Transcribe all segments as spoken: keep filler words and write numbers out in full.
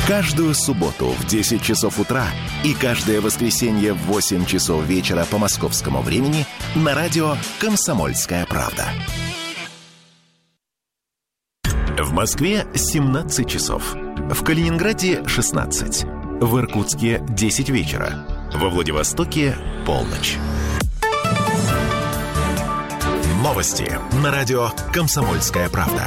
Каждую субботу в десять часов утра и каждое воскресенье в восемь часов вечера по московскому времени на радио «Комсомольская правда». В Москве семнадцать часов. В Калининграде шестнадцать. В Иркутске десять вечера. Во Владивостоке полночь. Новости на радио «Комсомольская правда».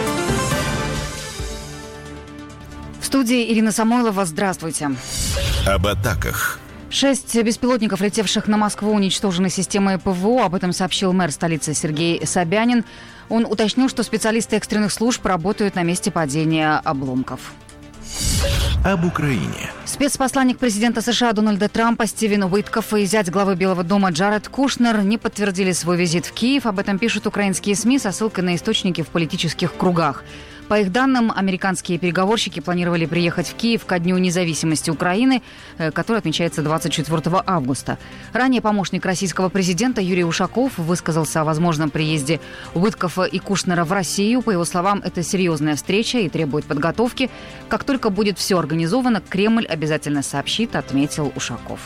В студии Ирина Самойлова. Здравствуйте. Об атаках. Шесть беспилотников, летевших на Москву, уничтожены системой ПВО. Об этом сообщил мэр столицы Сергей Собянин. Он уточнил, что специалисты экстренных служб работают на месте падения обломков. Об Украине. Спецпосланник президента США Дональда Трампа Стивен Уиткоф и зять главы Белого дома Джаред Кушнер не подтвердили свой визит в Киев. Об этом пишут украинские СМИ со ссылкой на источники в политических кругах. По их данным, американские переговорщики планировали приехать в Киев ко Дню независимости Украины, который отмечается двадцать четвёртого августа. Ранее помощник российского президента Юрий Ушаков высказался о возможном приезде Уиткофа и Кушнера в Россию. По его словам, это серьезная встреча и требует подготовки. Как только будет все организовано, Кремль обязательно сообщит, отметил Ушаков.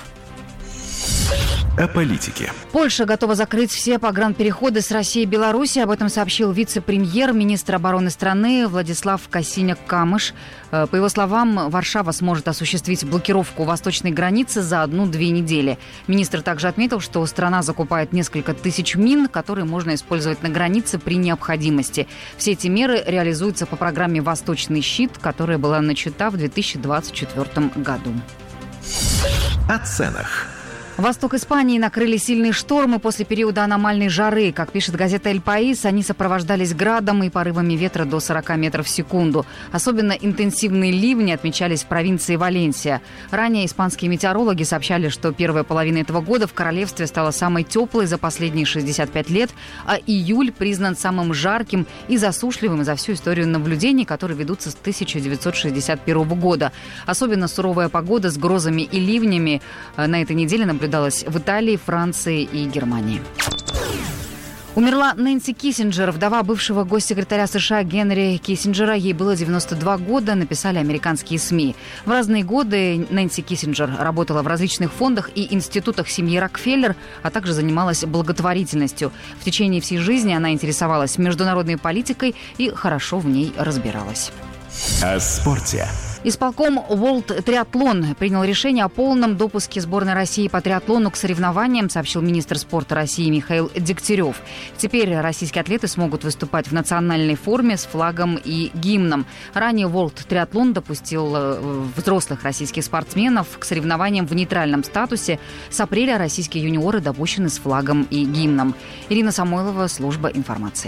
О политике. Польша готова закрыть все погранпереходы с Россией и Белоруссией. Об этом сообщил вице-премьер, министр обороны страны Владислав Косиняк-Камыш. По его словам, Варшава сможет осуществить блокировку восточной границы за одну-две недели. Министр также отметил, что страна закупает несколько тысяч мин, которые можно использовать на границе при необходимости. Все эти меры реализуются по программе «Восточный щит», которая была начата в две тысячи двадцать четвёртом году. О ценах. Восток Испании накрыли сильные штормы после периода аномальной жары. Как пишет газета «Эль Паис», они сопровождались градом и порывами ветра до сорок метров в секунду. Особенно интенсивные ливни отмечались в провинции Валенсия. Ранее испанские метеорологи сообщали, что первая половина этого года в королевстве стала самой теплой за последние шестьдесят пять лет, а июль признан самым жарким и засушливым за всю историю наблюдений, которые ведутся с тысяча девятьсот шестьдесят первого года. Особенно суровая погода с грозами и ливнями на этой неделе наблюдалась в Италии, Франции и Германии. Умерла Нэнси Киссинджер, вдова бывшего госсекретаря США Генри Киссинджера. Ей было девяносто два года, написали американские СМИ. В разные годы Нэнси Киссинджер работала в различных фондах и институтах семьи Рокфеллер, а также занималась благотворительностью. В течение всей жизни она интересовалась международной политикой и хорошо в ней разбиралась. О спорте. Исполком World Триатлон принял решение о полном допуске сборной России по триатлону к соревнованиям, сообщил министр спорта России Михаил Дегтярев. Теперь российские атлеты смогут выступать в национальной форме с флагом и гимном. Ранее World Триатлон допустил взрослых российских спортсменов к соревнованиям в нейтральном статусе. С апреля российские юниоры допущены с флагом и гимном. Ирина Самойлова, служба информации.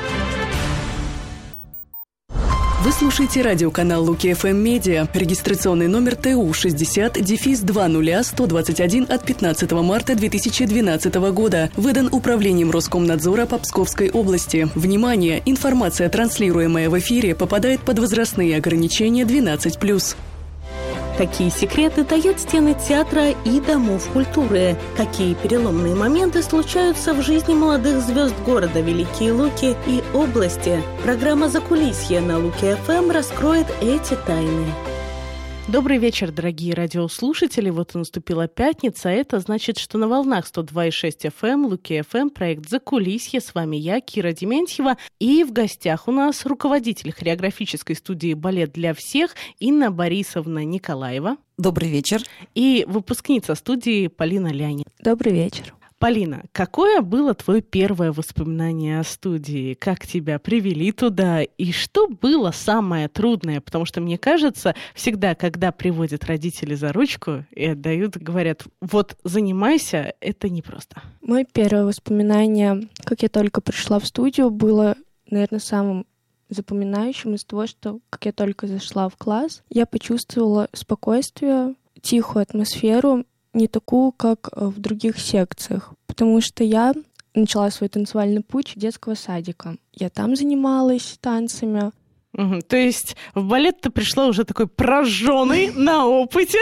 Вы слушаете радиоканал Луки эф эм Медиа. Регистрационный номер тэ у шестьдесят два ноль сто двадцать один от пятнадцатого марта две тысячи двенадцатого года. Выдан Управлением Роскомнадзора по Псковской области. Внимание! Информация, транслируемая в эфире, попадает под возрастные ограничения двенадцать плюс. Какие секреты дают стены театра и домов культуры? Какие переломные моменты случаются в жизни молодых звезд города Великие Луки и области? Программа «Закулисье» на Луки эф эм раскроет эти тайны. Добрый вечер, дорогие радиослушатели. Вот и наступила пятница. Это значит, что на волнах сто два и шесть эф эм, Луки эф эм, проект «Закулисье». С вами я, Кира Дементьева. И в гостях у нас руководитель хореографической студии «Балет для всех» Инна Борисовна Николаева. Добрый вечер. И выпускница студии Полина Леонид. Добрый вечер. Полина, какое было твое первое воспоминание о студии? Как тебя привели туда? И что было самое трудное? Потому что, мне кажется, всегда, когда приводят родители за ручку и отдают, говорят, вот занимайся, это непросто. Мое первое воспоминание, как я только пришла в студию, было, наверное, самым запоминающим из того, что, как я только зашла в класс, я почувствовала спокойствие, тихую атмосферу, не такую, как в других секциях, потому что я начала свой танцевальный путь с детского садика. Я там занималась танцами. Угу, то есть в балет ты пришла уже такой прожжённый на опыте.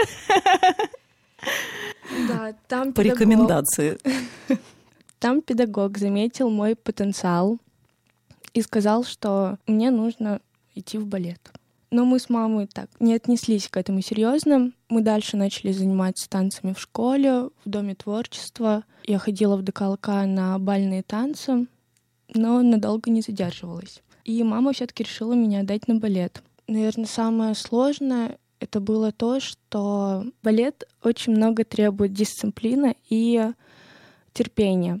Да, там по педагог... рекомендации. Там педагог заметил мой потенциал и сказал, что мне нужно идти в балет. Но мы с мамой так не отнеслись к этому серьезно. Мы дальше начали заниматься танцами в школе, в Доме творчества. Я ходила в ДКЛК на бальные танцы, но надолго не задерживалась. И мама все-таки решила меня отдать на балет. Наверное, самое сложное — это было то, что балет очень много требует дисциплины и терпения.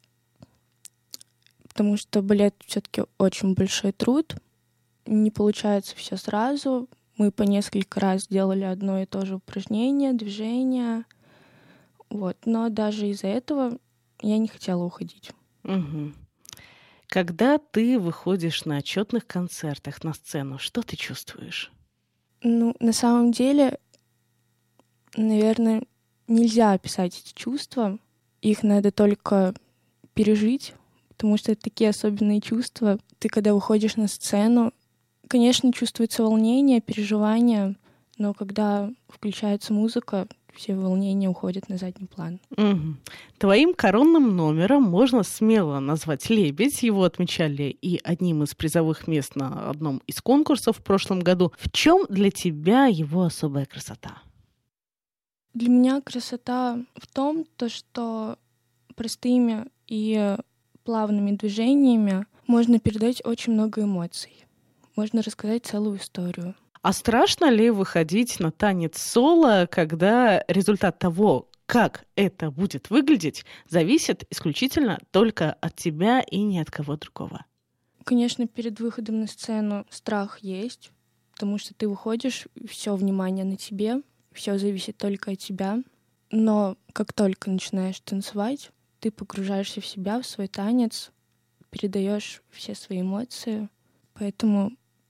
Потому что балет все-таки очень большой труд. Не получается все сразу. Мы по несколько раз делали одно и то же упражнение, движение. Вот. Но даже из-за этого я не хотела уходить. Угу. Когда ты выходишь на отчетных концертах на сцену, что ты чувствуешь? Ну, на самом деле, наверное, нельзя описать эти чувства. Их надо только пережить, потому что это такие особенные чувства. Ты, когда выходишь на сцену, конечно, чувствуется волнение, переживание, но когда включается музыка, все волнения уходят на задний план. Угу. Твоим коронным номером можно смело назвать «Лебедь». Его отмечали и одним из призовых мест на одном из конкурсов в прошлом году. В чем для тебя его особая красота? Для меня красота в том, то, что простыми и плавными движениями можно передать очень много эмоций. Можно рассказать целую историю. А страшно ли выходить на танец соло, когда результат того, как это будет выглядеть, зависит исключительно только от тебя и ни от кого другого? Конечно, перед выходом на сцену страх есть, потому что ты выходишь, все внимание на тебе, все зависит только от тебя. Но как только начинаешь танцевать, ты погружаешься в себя, в свой танец, передаешь все свои эмоции, поэтому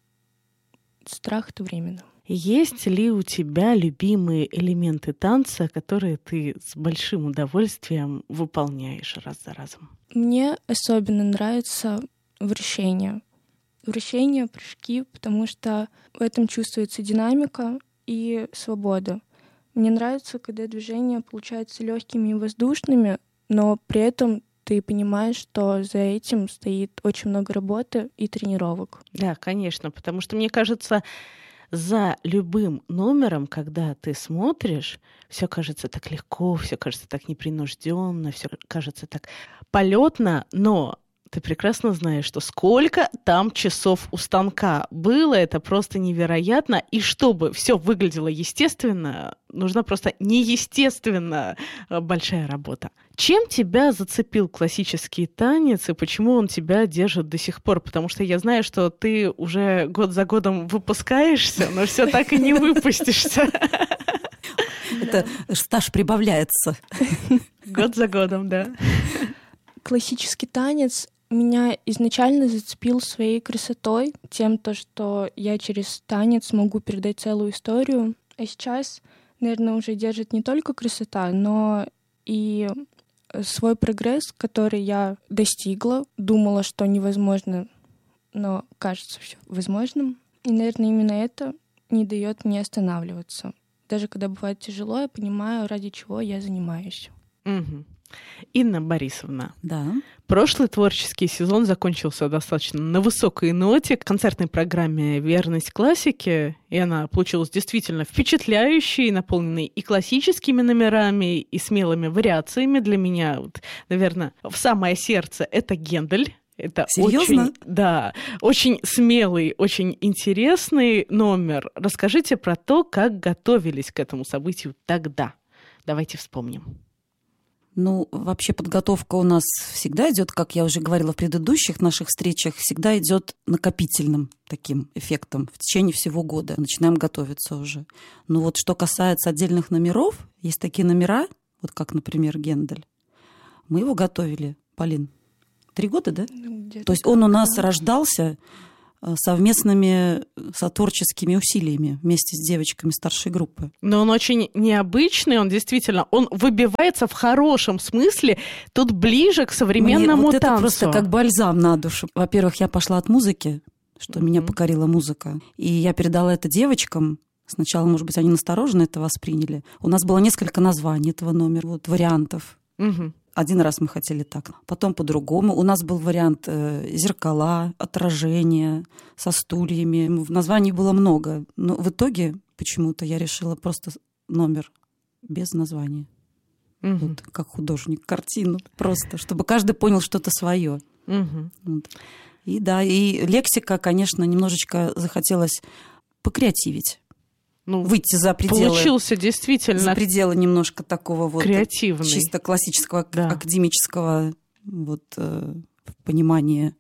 страх — это временно. Есть ли у тебя любимые элементы танца, которые ты с большим удовольствием выполняешь раз за разом? Мне особенно нравится вращение. Вращение, прыжки, потому что в этом чувствуется динамика и свобода. Мне нравится, когда движения получаются легкими и воздушными, но при этом ты понимаешь, что за этим стоит очень много работы и тренировок. Да, конечно, потому что, мне кажется, за любым номером, когда ты смотришь, все кажется так легко, все кажется так непринужденно, все кажется так полетно, но ты прекрасно знаешь, что сколько там часов у станка было, это просто невероятно. И чтобы все выглядело естественно, нужна просто неестественно большая работа. Чем тебя зацепил классический танец и почему он тебя держит до сих пор? Потому что я знаю, что ты уже год за годом выпускаешься, но все так и не выпустишься. Это стаж прибавляется. Год за годом, да. Классический танец меня изначально зацепил своей красотой, тем, то, что я через танец могу передать целую историю. А сейчас, наверное, уже держит не только красота, но и свой прогресс, который я достигла. Думала, что невозможно, но кажется все возможным. И, наверное, именно это не дает мне останавливаться. Даже когда бывает тяжело, я понимаю, ради чего я занимаюсь. Угу. Инна Борисовна, да. Прошлый творческий сезон закончился достаточно на высокой ноте, концертной программе «Верность классике», и она получилась действительно впечатляющей, наполненной и классическими номерами, и смелыми вариациями. Для меня, вот, наверное, в самое сердце это Гендель. Это Серьезно? Очень, да, очень смелый, очень интересный номер. Расскажите про то, как готовились к этому событию тогда. Давайте вспомним. Ну, вообще подготовка у нас всегда идет, как я уже говорила в предыдущих наших встречах, всегда идет накопительным таким эффектом в течение всего года. Начинаем готовиться уже. Но вот что касается отдельных номеров, есть такие номера, вот как, например, Гендель. Мы его готовили, Полин, три года, да? Где-то То есть он у нас да. рождался совместными сотворческими усилиями вместе с девочками старшей группы. Но он очень необычный, он действительно, он выбивается в хорошем смысле, тут ближе к современному Мне вот танцу. это просто как бальзам на душу. Во-первых, я пошла от музыки, что mm-hmm. меня покорила музыка, и я передала это девочкам. Сначала, может быть, они настороженно это восприняли. У нас было несколько названий этого номера, вот, вариантов. Угу. Один раз мы хотели так, потом по-другому. У нас был вариант э, зеркала, отражения со стульями. В названии было много. Но в итоге почему-то я решила просто номер без названия. Угу. Вот, как художник, картину просто, чтобы каждый понял что-то свое. Угу. Вот. И да, и лексика, конечно, немножечко захотелось покреативить. Ну, выйти за пределы. Получился действительно за пределы немножко такого вот креативный, чисто классического, да. академического вот, э, понимания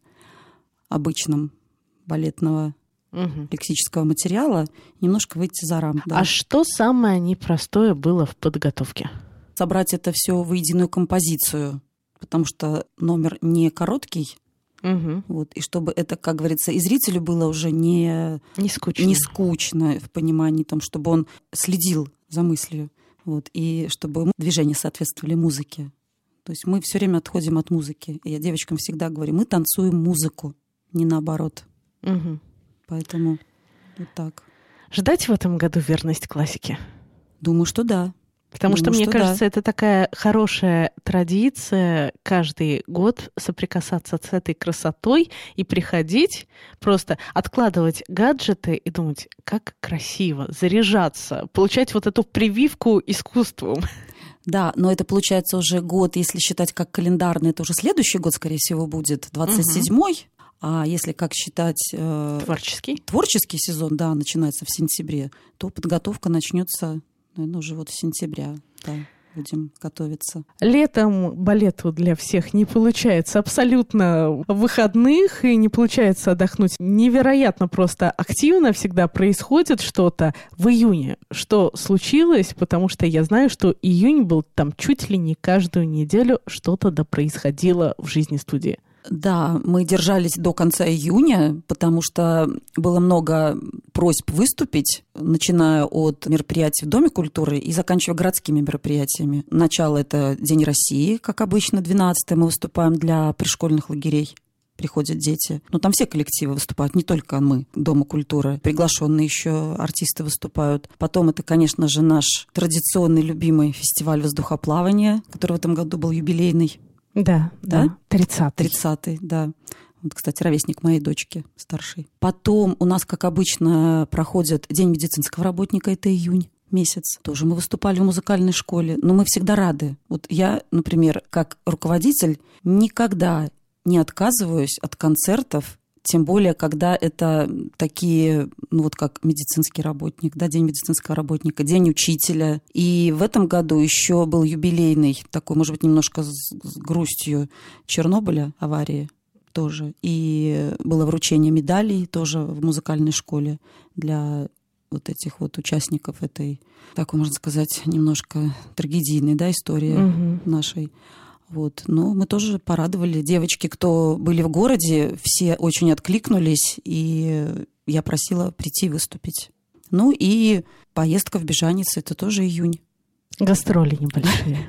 обычном балетного угу. лексического материала, немножко выйти за рамки. Да. А что самое непростое было в подготовке? Собрать это все в единую композицию, потому что номер не короткий. Угу. Вот, и чтобы это, как говорится, и зрителю было уже не, не, скучно. не скучно в понимании, том, чтобы он следил за мыслью, вот, и чтобы движения соответствовали музыке. То есть мы все время отходим от музыки. И я девочкам всегда говорю, мы танцуем музыку, не наоборот. Угу. Поэтому вот так. Ждать в этом году верность классике? Думаю, что да. Потому Думаю, что, мне что кажется, да. это такая хорошая традиция каждый год соприкасаться с этой красотой и приходить, просто откладывать гаджеты и думать, как красиво, заряжаться, получать вот эту прививку искусством. Да, но это получается уже год, если считать как календарный, это уже следующий год, скорее всего, будет двадцать седьмой. Угу. А если как считать э, творческий? творческий сезон, да, начинается в сентябре, то подготовка начнется, наверное, уже вот с сентября, да, будем готовиться. Летом балету для всех не получается абсолютно выходных, и не получается отдохнуть. Невероятно просто активно всегда происходит что-то в июне. Что случилось? Потому что я знаю, что июнь был там чуть ли не каждую неделю что-то да происходило в жизни студии. Да, мы держались до конца июня, потому что было много просьб выступить, начиная от мероприятий в Доме культуры и заканчивая городскими мероприятиями. Начало – это День России, как обычно, двенадцатое мы выступаем для пришкольных лагерей. Приходят дети. Но там все коллективы выступают, не только мы, Дома культуры. Приглашенные еще артисты выступают. Потом это, конечно же, наш традиционный любимый фестиваль воздухоплавания, который в этом году был юбилейный. Да, да, да, тридцатый. тридцатый, да. Вот, кстати, ровесник моей дочки старшей. Потом у нас, как обычно, проходит День медицинского работника, это июнь месяц. Тоже мы выступали в музыкальной школе, но мы всегда рады. Вот я, например, как руководитель, никогда не отказываюсь от концертов, тем более, когда это такие, ну вот как медицинский работник, да, День медицинского работника, День учителя. И в этом году еще был юбилейный, такой, может быть, немножко с, с грустью Чернобыля, аварии тоже. И было вручение медалей тоже в музыкальной школе для вот этих вот участников этой, так можно сказать, немножко трагедийной, да, истории угу. нашей. Вот. Но мы тоже порадовали. Девочки, кто были в городе, все очень откликнулись, и я просила прийти выступить. Ну и поездка в Бежанице, это тоже июнь. Гастроли небольшие.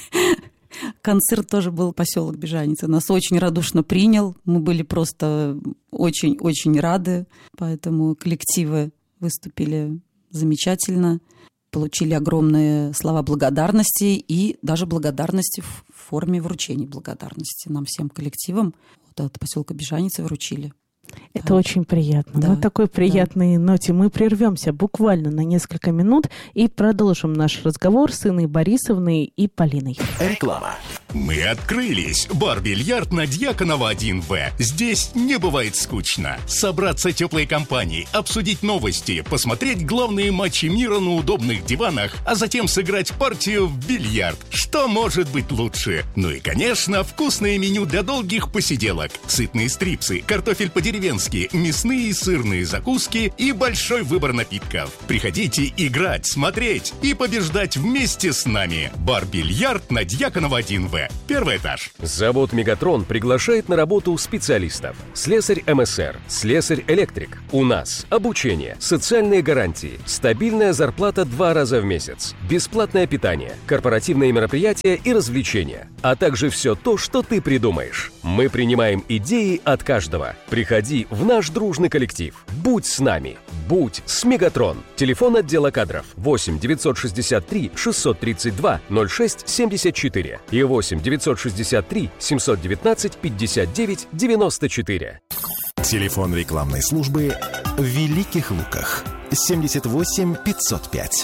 Концерт тоже был поселок Бежаница. Нас очень радушно принял. Мы были просто очень-очень рады. Поэтому коллективы выступили замечательно. Получили огромные слова благодарности и даже благодарности в форме вручения благодарности нам всем коллективам. Вот от поселка Бежаницы вручили. Это да. очень приятно. Да. На такой приятной да. ноте мы прервемся буквально на несколько минут и продолжим наш разговор с Инной Борисовной и Полиной. Реклама. Мы открылись. Бар-бильярд на Дьяконова один вэ. Здесь не бывает скучно. Собраться теплой компанией, обсудить новости, посмотреть главные матчи мира на удобных диванах, а затем сыграть партию в бильярд. Что может быть лучше? Ну и, конечно, вкусное меню для долгих посиделок. Сытные стрипсы, картофель по-деревенски, мясные и сырные закуски и большой выбор напитков. Приходите играть, смотреть и побеждать вместе с нами. Бар-бильярд на Дьяконова один вэ. Первый этаж. Завод «Мегатрон» приглашает на работу специалистов. Слесарь эм эс эр, слесарь-электрик. У нас обучение, социальные гарантии, стабильная зарплата два раза в месяц, бесплатное питание, корпоративные мероприятия и развлечения, а также все то, что ты придумаешь. Мы принимаем идеи от каждого. Приходи Приходи в наш дружный коллектив. Будь с нами. Будь с Мегатрон. Телефон отдела кадров восемь девятьсот шестьдесят три шестьсот тридцать два ноль шесть семьдесят четыре и восемь девятьсот шестьдесят три семьсот девятнадцать пятьдесят девять девяносто четыре. Телефон рекламной службы в Великих Луках семьдесят восемь пятьсот пять.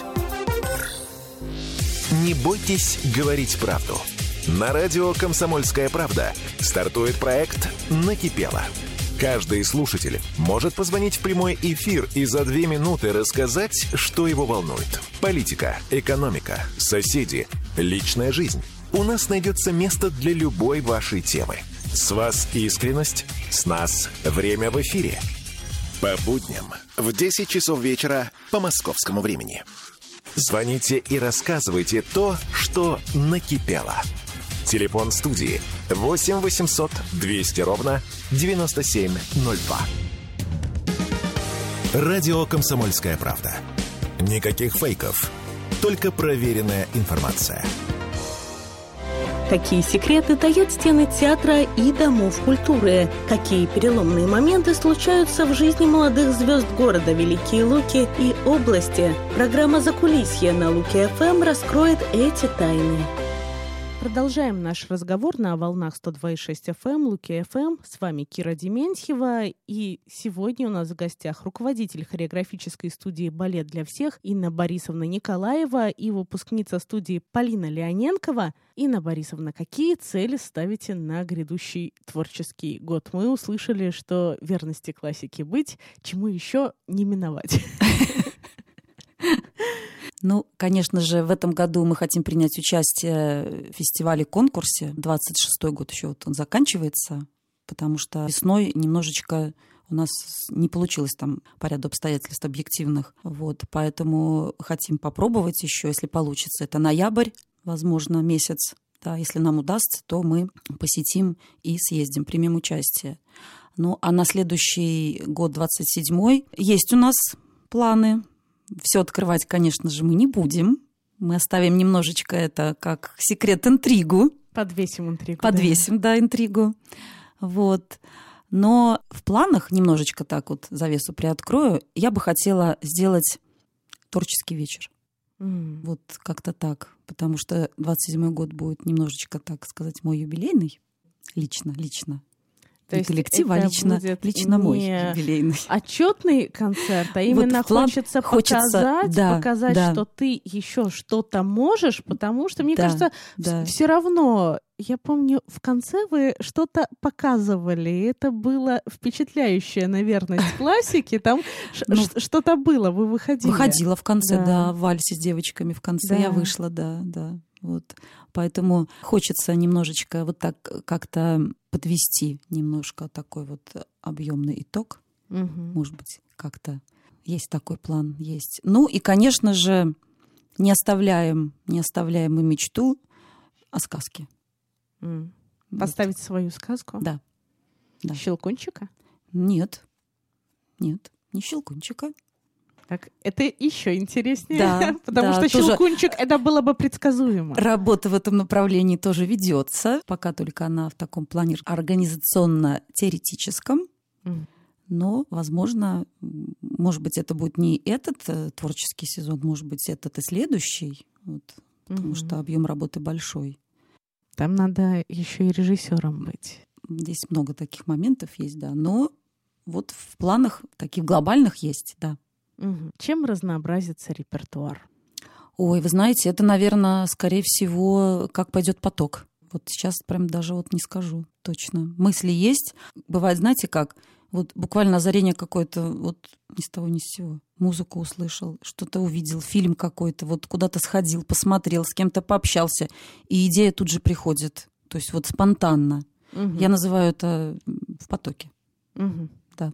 Не бойтесь говорить правду. На радио «Комсомольская правда» стартует проект «Накипело». Каждый слушатель может позвонить в прямой эфир и за две минуты рассказать, что его волнует. Политика, экономика, соседи, личная жизнь. У нас найдется место для любой вашей темы. С вас искренность, с нас время в эфире. По будням в десять часов вечера по московскому времени. Звоните и рассказывайте то, что накипело. Телефон студии восемь восемьсот двести ровно девяносто семь ноль два. Радио «Комсомольская правда». Никаких фейков, только проверенная информация. Какие секреты таят стены театра и домов культуры? Какие переломные моменты случаются в жизни молодых звезд города Великие Луки и области? Программа «Закулисье» на Луки-ФМ раскроет эти тайны. Продолжаем наш разговор на волнах сто два и шесть эф эм, Луки-ФМ. С вами Кира Дементьева. И сегодня у нас в гостях руководитель хореографической студии «Балет для всех» Инна Борисовна Николаева и выпускница студии Полина Леоненкова. Инна Борисовна, какие цели ставите на грядущий творческий год? Мы услышали, что верности классике быть, чему еще не миновать. Ну, конечно же, в этом году мы хотим принять участие в фестивале-конкурсе. двадцать шестой год еще вот он заканчивается, потому что весной немножечко у нас не получилось там по ряду обстоятельств объективных. Вот, поэтому хотим попробовать еще, если получится. Это ноябрь, возможно, месяц. Да, если нам удастся, то мы посетим и съездим, примем участие. Ну, а на следующий год, двадцать седьмой, есть у нас планы. Все открывать, конечно же, мы не будем. Мы оставим немножечко это как секрет-интригу. Подвесим интригу. Подвесим, да, да интригу. Вот. Но в планах, немножечко так вот завесу приоткрою, я бы хотела сделать творческий вечер. Mm. Вот как-то так. Потому что двадцать седьмой год будет немножечко, так сказать, мой юбилейный. Лично, лично. То не есть коллектива, а лично, лично мой юбилейный. Отчетный концерт, а именно вот хочется, хочется показать, да, показать да. что ты еще что-то можешь, потому что, мне да, кажется, да. все равно, я помню, в конце вы что-то показывали, и это было впечатляющее, наверное, из классики, там ну, что-то было, вы выходили. Выходила в конце, да, да в вальсе с девочками в конце, да. я вышла, да, да. Вот. Поэтому хочется немножечко вот так как-то подвести немножко такой вот объемный итог. Угу. Может быть, как-то есть такой план, есть. Ну и, конечно же, не оставляем, не оставляем мы мечту о сказке. Mm. Вот. Поставить свою сказку? Да. да. Щелкунчика? Нет. Нет, не Щелкунчика. Так, это еще интереснее, да, потому да, что Щелкунчик это было бы предсказуемо. Работа в этом направлении тоже ведется, пока только она в таком плане организационно-теоретическом, mm. но, возможно, может быть, это будет не этот творческий сезон, может быть, этот и следующий, вот, потому mm-hmm. что объем работы большой. Там надо еще и режиссером быть. Здесь много таких моментов есть, да, но вот в планах таких глобальных есть, да. Угу. Чем разнообразится репертуар? Ой, вы знаете, это, наверное, скорее всего, как пойдет поток. Вот сейчас прям даже вот не скажу точно. Мысли есть. Бывает, знаете как, вот буквально озарение какое-то, вот ни с того ни с сего. Музыку услышал, что-то увидел, фильм какой-то, вот куда-то сходил, посмотрел, с кем-то пообщался, и идея тут же приходит. То есть вот спонтанно. Угу. Я называю это в потоке. Угу. Да.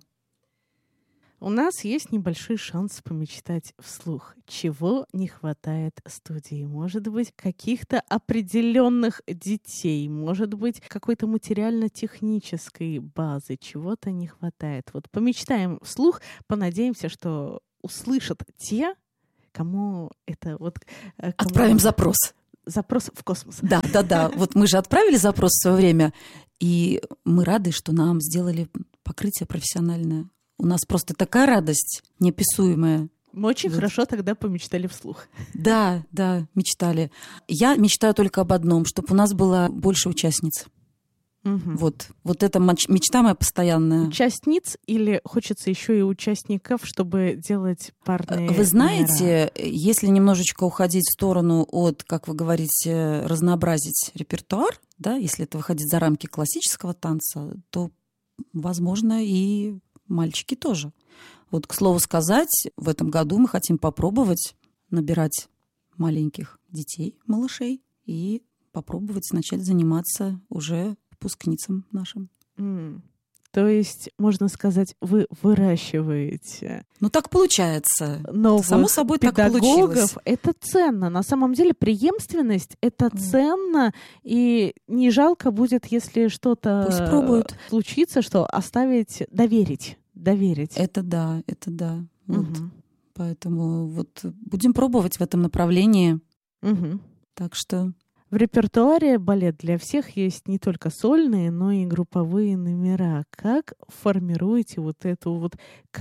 У нас есть небольшой шанс помечтать вслух. Чего не хватает студии? Может быть, каких-то определенных детей, может быть, какой-то материально-технической базы. Чего-то не хватает. Вот помечтаем вслух, понадеемся, что услышат те, кому это вот... Кому... Отправим запрос. Запрос в космос. Да, да, да. Вот мы же отправили запрос в свое время, и мы рады, что нам сделали покрытие профессиональное. У нас просто такая радость неописуемая. Мы очень вот. Хорошо тогда помечтали вслух. Да, да, мечтали. Я мечтаю только об одном, чтобы у нас было больше участниц. Угу. Вот, вот это мечта моя постоянная. Участниц или хочется еще и участников, чтобы делать парные Вы знаете, номера? Если немножечко уходить в сторону от, как вы говорите, разнообразить репертуар, да, если это выходить за рамки классического танца, то, возможно, и мальчики тоже. Вот, к слову сказать, в этом году мы хотим попробовать набирать маленьких детей, малышей, и попробовать начать заниматься уже выпускницам нашим. Mm. То есть, можно сказать, вы выращиваете. Ну, так получается. Новых Само собой так получилось. Это ценно. На самом деле преемственность — это mm. ценно, и не жалко будет, если что-то случится, что оставить, доверить. Доверить. Это да, это да. Вот. Угу. Поэтому вот будем пробовать в этом направлении. Угу. Так что... В репертуаре балет для всех есть не только сольные, но и групповые номера. Как формируете вот эту вот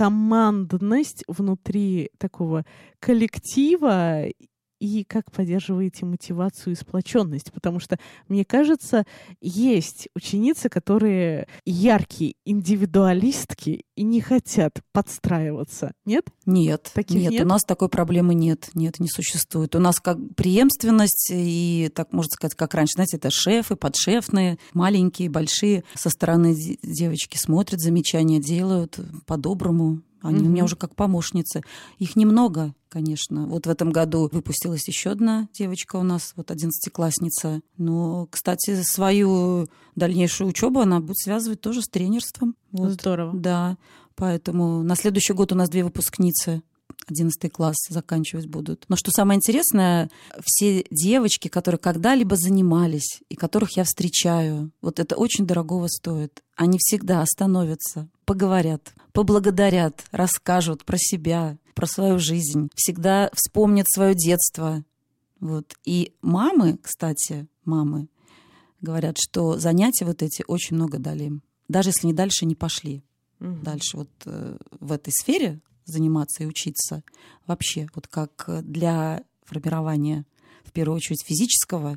командность внутри такого коллектива и как поддерживаете мотивацию и сплоченность? Потому что, мне кажется, есть ученицы, которые яркие индивидуалистки и не хотят подстраиваться. Нет? Нет, Таких нет, нет, у нас такой проблемы нет, нет, не существует. У нас как преемственность и, так можно сказать, как раньше, знаете, это шефы, подшефные, маленькие, большие. Со стороны девочки смотрят, замечания делают по-доброму. Они mm-hmm. у меня уже как помощницы. Их немного, конечно. Вот в этом году выпустилась еще одна девочка у нас, вот одиннадцатиклассница. Но, кстати, свою дальнейшую учебу она будет связывать тоже с тренерством. Вот. Здорово. Да, поэтому на следующий год у нас две выпускницы. одиннадцатый класс заканчивать будут. Но что самое интересное, все девочки, которые когда-либо занимались и которых я встречаю, вот это очень дорогого стоит. Они всегда остановятся, поговорят, поблагодарят, расскажут про себя, про свою жизнь, всегда вспомнят свое детство. Вот. И мамы, кстати, мамы говорят, что занятия вот эти очень много дали им. Даже если они дальше не пошли. Угу. Дальше вот э, в этой сфере заниматься и учиться вообще, вот как для формирования, в первую очередь, физического,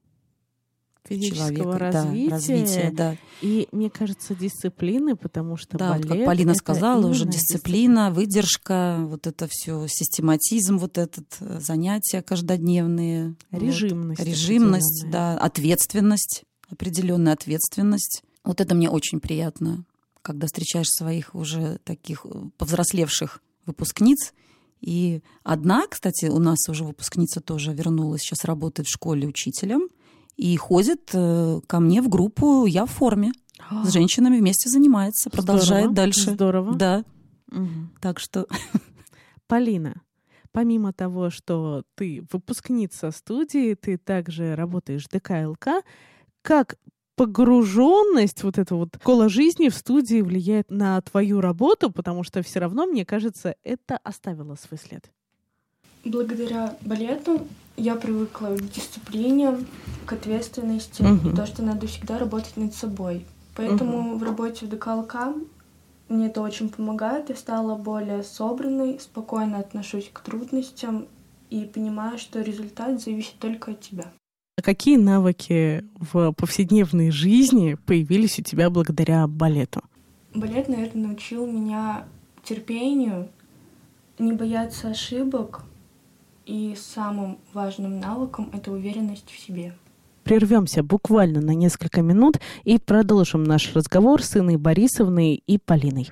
физического человека, развития, да, развития, да. И, мне кажется, дисциплины, потому что да, балет, как Полина сказала, уже дисциплина. дисциплина, выдержка, вот это все, систематизм, вот этот, занятия каждодневные. Режимность. Вот, режимность, да, ответственность, определенная ответственность. Вот это мне очень приятно, когда встречаешь своих уже таких повзрослевших выпускниц. И одна, кстати, у нас уже выпускница тоже вернулась, сейчас работает в школе учителем и ходит ко мне в группу «Я в форме». С женщинами вместе занимается, продолжает Здорово. дальше. Здорово. Да. Угу. Так что... Полина, помимо того, что ты выпускница студии, ты также работаешь в ДК ЛК, как погруженность, вот эта вот школа жизни в студии влияет на твою работу, потому что все равно, мне кажется, это оставило свой след. Благодаря балету я привыкла к дисциплине, к ответственности, угу. и то, что надо всегда работать над собой. Поэтому угу. в работе в ДК ЛК мне это очень помогает. Я стала более собранной, спокойно отношусь к трудностям и понимаю, что результат зависит только от тебя. А какие навыки в повседневной жизни появились у тебя благодаря балету? Балет, наверное, научил меня терпению, не бояться ошибок, и самым важным навыком — это уверенность в себе. Прервемся буквально на несколько минут и продолжим наш разговор с Инной Борисовной и Полиной.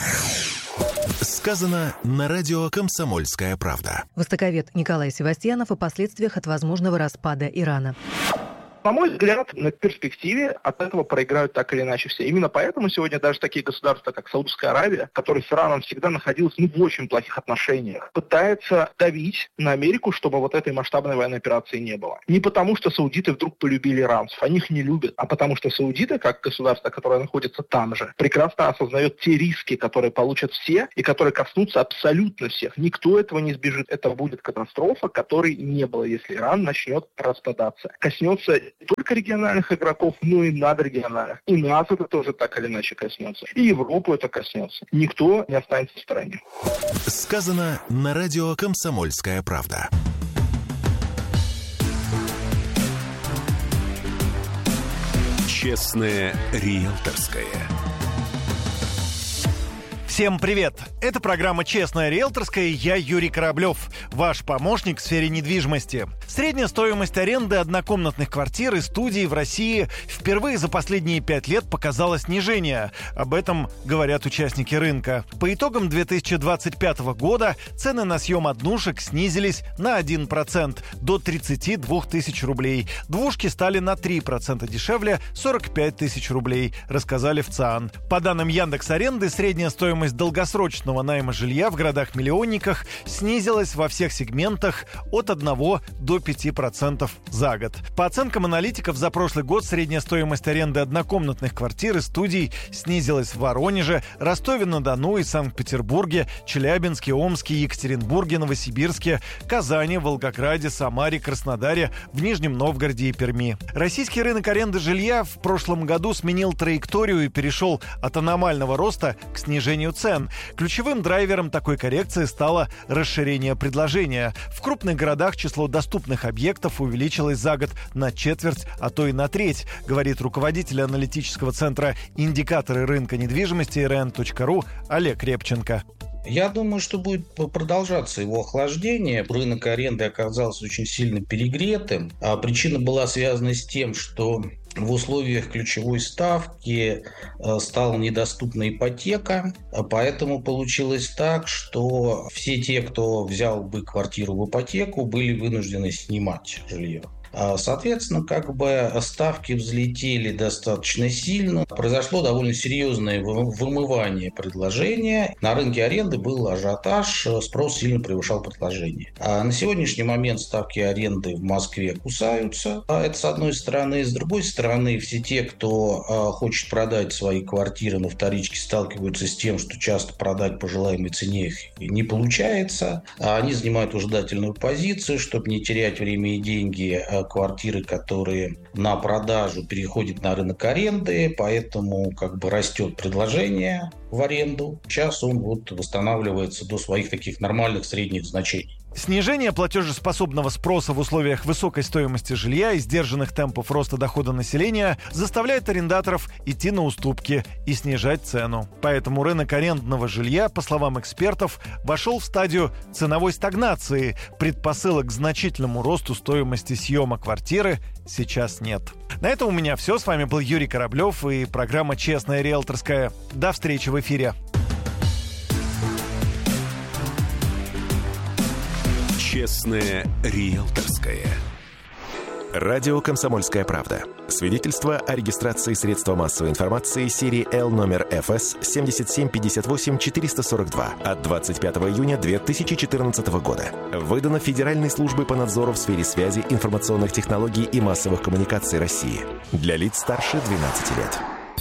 Сказано на радио «Комсомольская правда». Востоковед Николай Севастьянов о последствиях от возможного распада Ирана. На мой взгляд, на перспективе от этого проиграют так или иначе все. Именно поэтому сегодня даже такие государства, как Саудовская Аравия, которая с Ираном всегда находилась ну, в очень плохих отношениях, пытается давить на Америку, чтобы вот этой масштабной военной операции не было. Не потому, что саудиты вдруг полюбили иранцев, они их не любят, а потому что саудиты, как государство, которое находится там же, прекрасно осознает те риски, которые получат все и которые коснутся абсолютно всех. Никто этого не избежит. Это будет катастрофа, которой не было, если Иран начнет распадаться. Коснется не только региональных игроков, но и надрегиональных. И нас это тоже так или иначе коснется. И Европу это коснется. Никто не останется в стороне. Сказано на радио «Комсомольская правда». Честное риэлторское. Всем привет! Это программа «Честная риэлторская», и я Юрий Кораблев, ваш помощник в сфере недвижимости. Средняя стоимость аренды однокомнатных квартир и студий в России впервые за последние пять лет показала снижение. Об этом говорят участники рынка. По итогам две тысячи двадцать пятого года цены на съем однушек снизились на один процент до тридцать два тысяч рублей. Двушки стали на три процента дешевле – сорок пять тысяч рублей, рассказали в ЦИАН. По данным Яндекс.Аренды, средняя стоимость долгосрочного найма жилья в городах-миллионниках снизилась во всех сегментах от одного до пяти процентов за год. По оценкам аналитиков, за прошлый год средняя стоимость аренды однокомнатных квартир и студий снизилась в Воронеже, Ростове-на-Дону и Санкт-Петербурге, Челябинске, Омске, Екатеринбурге, Новосибирске, Казани, Волгограде, Самаре, Краснодаре, в Нижнем Новгороде и Перми. Российский рынок аренды жилья в прошлом году сменил траекторию и перешел от аномального роста к снижению цен. Ключевым драйвером такой коррекции стало расширение предложения. В крупных городах число доступных объектов увеличилось за год на четверть, а то и на треть, говорит руководитель аналитического центра «Индикаторы рынка недвижимости» эр эн точка ру Олег Репченко. Я думаю, что будет продолжаться его охлаждение. Рынок аренды оказался очень сильно перегретым. А причина была связана с тем, что в условиях ключевой ставки стала недоступна ипотека, поэтому получилось так, что все те, кто взял бы квартиру в ипотеку, были вынуждены снимать жилье. Соответственно, как бы ставки взлетели достаточно сильно. Произошло довольно серьезное вымывание предложения. На рынке аренды был ажиотаж, спрос сильно превышал предложение. А на сегодняшний момент ставки аренды в Москве кусаются. Это с одной стороны. С другой стороны, все те, кто хочет продать свои квартиры на вторичке, сталкиваются с тем, что часто продать по желаемой цене их не получается. Они занимают выжидательную позицию, чтобы не терять время и деньги. Квартиры, которые на продажу, переходят на рынок аренды, поэтому как бы растет предложение в аренду. Сейчас он вот восстанавливается до своих таких нормальных средних значений. Снижение платежеспособного спроса в условиях высокой стоимости жилья и сдержанных темпов роста дохода населения заставляет арендаторов идти на уступки и снижать цену. Поэтому рынок арендного жилья, по словам экспертов, вошел в стадию ценовой стагнации. Предпосылок к значительному росту стоимости съема квартиры сейчас нет. На этом у меня все. С вами был Юрий Кораблев и программа «Честная риэлторская». До встречи в эфире. Честное риэлторское. Радио «Комсомольская правда». Свидетельство о регистрации средства массовой информации серии Л номер эф эс семь семь пять восемь четыре сорок два от двадцать пятого июня две тысячи четырнадцатого года. Выдано Федеральной службой по надзору в сфере связи, информационных технологий и массовых коммуникаций России. Для лиц старше двенадцати лет.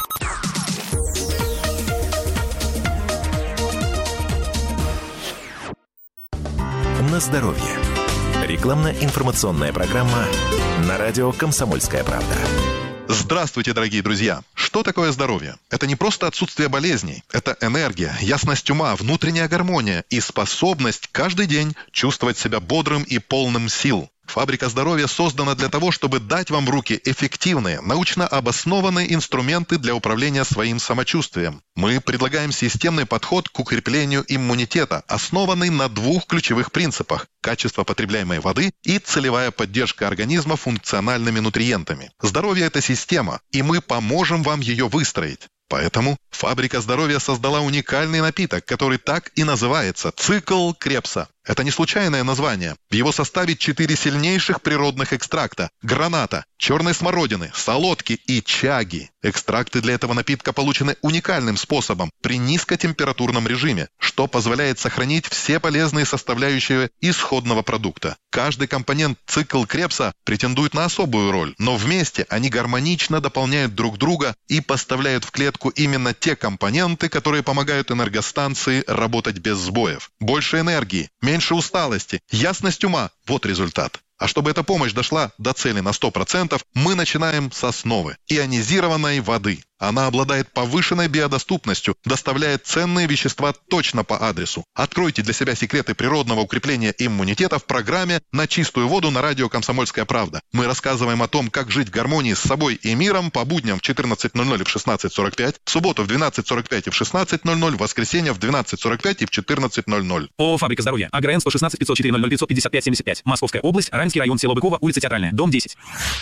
На здоровье. Рекламно-информационная программа на радио «Комсомольская правда». Здравствуйте, дорогие друзья! Что такое здоровье? Это не просто отсутствие болезней. Это энергия, ясность ума, внутренняя гармония и способность каждый день чувствовать себя бодрым и полным сил. Фабрика здоровья создана для того, чтобы дать вам в руки эффективные, научно обоснованные инструменты для управления своим самочувствием. Мы предлагаем системный подход к укреплению иммунитета, основанный на двух ключевых принципах – качество потребляемой воды и целевая поддержка организма функциональными нутриентами. Здоровье – это система, и мы поможем вам ее выстроить. Поэтому Фабрика здоровья создала уникальный напиток, который так и называется – «Цикл Крепса». Это не случайное название. В его составе четыре сильнейших природных экстракта – граната, черной смородины, солодки и чаги. Экстракты для этого напитка получены уникальным способом при низкотемпературном режиме, что позволяет сохранить все полезные составляющие исходного продукта. Каждый компонент «Цикл Крепса» претендует на особую роль, но вместе они гармонично дополняют друг друга и поставляют в клетку именно те компоненты, которые помогают энергостанции работать без сбоев. Больше энергии, меньше усталости, ясность ума – вот результат. А чтобы эта помощь дошла до цели на сто процентов, мы начинаем с основы – ионизированной воды. Она обладает повышенной биодоступностью, доставляет ценные вещества точно по адресу. Откройте для себя секреты природного укрепления иммунитета в программе «На чистую воду» на радио «Комсомольская правда». Мы рассказываем о том, как жить в гармонии с собой и миром по будням в четырнадцать ноль ноль и в шестнадцать сорок пять, в субботу в двенадцать сорок пять и в шестнадцать ноль ноль, в воскресенье в двенадцать сорок пять и в четырнадцать ноль ноль. ООО «Фабрика здоровья». АГРН сто шестнадцать пятьсот четыре ноль ноль пятьсот пятьдесят пять семьдесят пять. Московская область. Раменский район. Село Быково. Улица Театральная. Дом десять.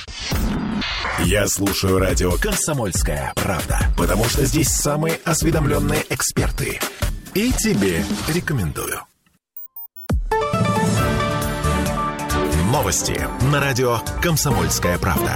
Я слушаю радио «Комсомольская правда», потому что здесь самые осведомленные эксперты. И тебе рекомендую. Новости на радио «Комсомольская правда».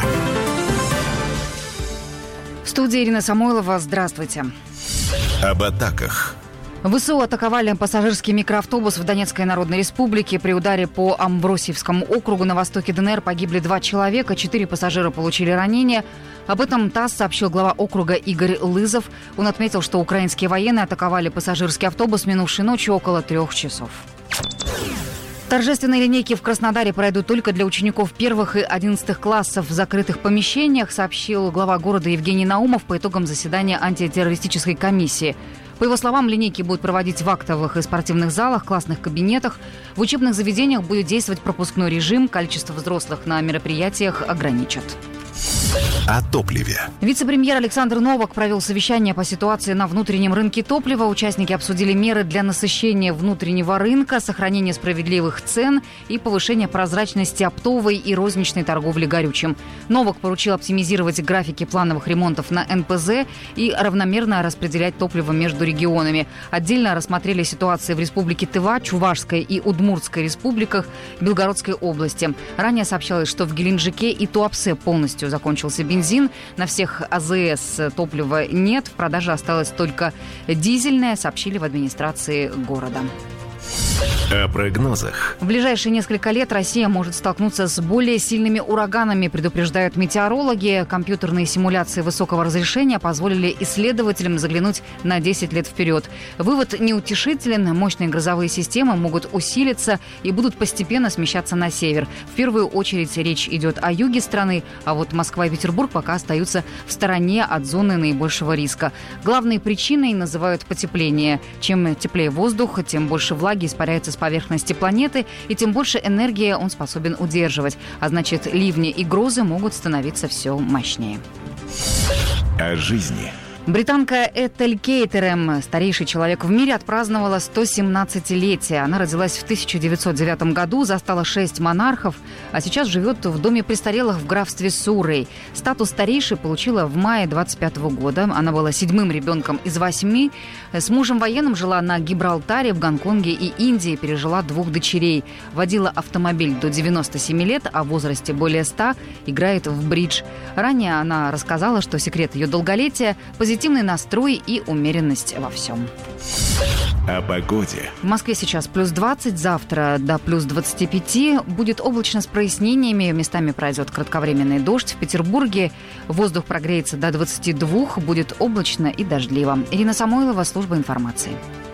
В студии Ирина Самойлова. Здравствуйте. Об атаках. ВСУ атаковали пассажирский микроавтобус в Донецкой Народной Республике. При ударе по Амбросиевскому округу на востоке ДНР погибли два человека, четыре пассажира получили ранения. Об этом ТАСС сообщил глава округа Игорь Лызов. Он отметил, что украинские военные атаковали пассажирский автобус минувшей ночью около трех часов. Торжественные линейки в Краснодаре пройдут только для учеников первых и одиннадцатых классов в закрытых помещениях, сообщил глава города Евгений Наумов по итогам заседания антитеррористической комиссии. По его словам, линейки будут проводить в актовых и спортивных залах, классных кабинетах. В учебных заведениях будет действовать пропускной режим, количество взрослых на мероприятиях ограничат. О топливе. Вице-премьер Александр Новак провел совещание по ситуации на внутреннем рынке топлива. Участники обсудили меры для насыщения внутреннего рынка, сохранения справедливых цен и повышения прозрачности оптовой и розничной торговли горючим. Новак поручил оптимизировать графики плановых ремонтов на эн пэ зэ и равномерно распределять топливо между регионами. Отдельно рассмотрели ситуации в республике Тыва, Чувашской и Удмуртской республиках, Белгородской области. Ранее сообщалось, что в Геленджике и Туапсе полностью закончился бензин. На всех а зэ эс топлива нет. В продаже осталось только дизельное, сообщили в администрации города. О прогнозах. В ближайшие несколько лет Россия может столкнуться с более сильными ураганами, предупреждают метеорологи. Компьютерные симуляции высокого разрешения позволили исследователям заглянуть на десять лет вперед. Вывод неутешителен. Мощные грозовые системы могут усилиться и будут постепенно смещаться на север. В первую очередь речь идет о юге страны, а вот Москва и Петербург пока остаются в стороне от зоны наибольшего риска. Главной причиной называют потепление. Чем теплее воздух, тем больше влаги испаряется с поверхности планеты, и тем больше энергии он способен удерживать. А значит, ливни и грозы могут становиться все мощнее. О жизни. Британка Этель Кейтерем, старейший человек в мире, отпраздновала сто семнадцатилетие. Она родилась в тысяча девятьсот девятом году, застала шесть монархов, а сейчас живет в доме престарелых в графстве Суррей. Статус старейшей получила в мае двадцать пятого года. Она была седьмым ребенком из восьми. С мужем военным жила на Гибралтаре, в Гонконге и Индии, пережила двух дочерей. Водила автомобиль до девяноста семи лет, а в возрасте более ста играет в бридж. Ранее она рассказала, что секрет ее долголетия – позитивный настрой и умеренность во всем. О погоде. В Москве сейчас плюс двадцать, завтра до плюс двадцати пяти. Будет облачно с прояснениями, местами пройдет кратковременный дождь. В Петербурге воздух прогреется до двадцати двух, будет облачно и дождливо. Ирина Самойлова, служба информации.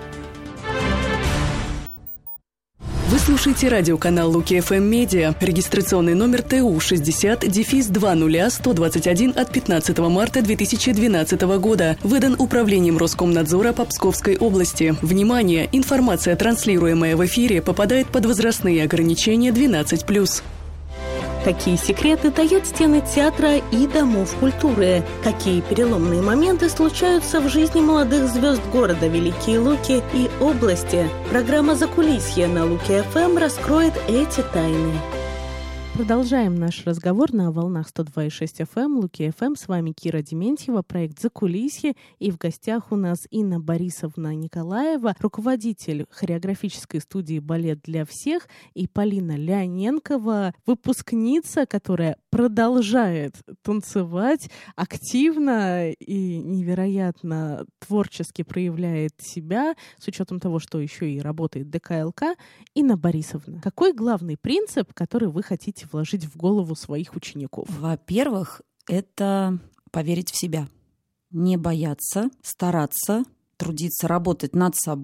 Вы слушаете радиоканал Луки эф эм Медиа. Регистрационный номер тэ у шестьдесят дефис два нуля сто двадцать один от пятнадцатого марта две тысячи двенадцатого года. Выдан Управлением Роскомнадзора по Псковской области. Внимание! Информация, транслируемая в эфире, попадает под возрастные ограничения двенадцать плюс. Какие секреты таят стены театра и домов культуры? Какие переломные моменты случаются в жизни молодых звезд города Великие Луки и области? Программа «Закулисье» на Луки эф эм раскроет эти тайны. Продолжаем наш разговор на волнах сто два и шесть эф эм, Луки эф эм. С вами Кира Дементьева, проект «Закулисье». И в гостях у нас Инна Борисовна Николаева, руководитель хореографической студии «Балет для всех», и Полина Леоненкова, выпускница, которая продолжает танцевать активно и невероятно творчески проявляет себя, с учетом того, что еще и работает дэ ка эл ка. Инна Борисовна, какой главный принцип, который вы хотите вложить в голову своих учеников? Во-первых, это поверить в себя. Не бояться, стараться, трудиться, работать над собой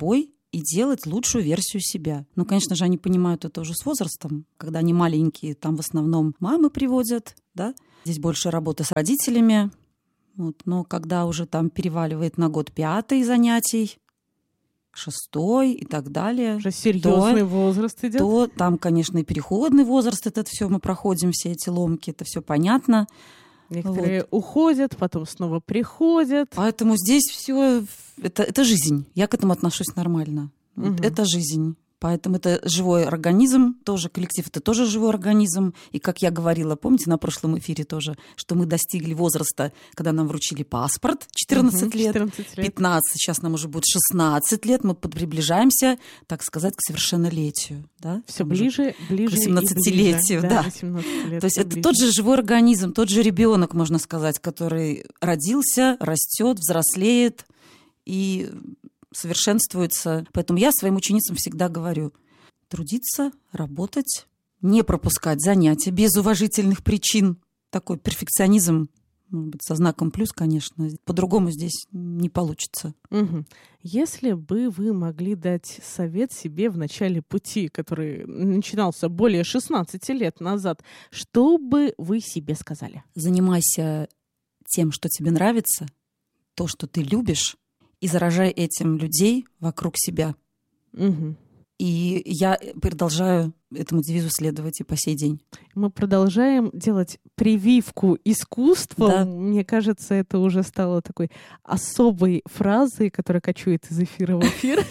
и делать лучшую версию себя. Ну, конечно же, они понимают это уже с возрастом. Когда они маленькие, там в основном мамы приводят, да? Здесь больше работы с родителями. Вот. Но когда уже там переваливает на год пятый занятий, шестой и так далее. Уже серьезный то, возраст идет. То там, конечно, и переходный возраст, это все мы проходим, все эти ломки, это все понятно. Некоторые вот. уходят, потом снова приходят. Поэтому здесь все это, это жизнь. Я к этому отношусь нормально. Угу. Вот это жизнь. Поэтому это живой организм, тоже коллектив, это тоже живой организм. И как я говорила, помните, на прошлом эфире тоже, что мы достигли возраста, когда нам вручили паспорт, четырнадцать лет, четырнадцать лет, пятнадцать, сейчас нам уже будет шестнадцать лет, мы приближаемся, так сказать, к совершеннолетию. Да? Все ближе, ближе к восемнадцатилетию, ближе, да. восемнадцать лет, То есть это ближе. тот же живой организм, тот же ребенок, можно сказать, который родился, растет, взрослеет и совершенствуется. Поэтому я своим ученицам всегда говорю: трудиться, работать, не пропускать занятия без уважительных причин. Такой перфекционизм, может быть, со знаком плюс, конечно. По-другому здесь не получится. Угу. Если бы вы могли дать совет себе в начале пути, который начинался более шестнадцати лет назад, что бы вы себе сказали? Занимайся тем, что тебе нравится, то, что ты любишь, и заражай этим людей вокруг себя. Угу. И я продолжаю этому девизу следовать и по сей день. Мы продолжаем делать прививку искусством. Да. Мне кажется, это уже стало такой особой фразой, которая кочует из эфира в эфир.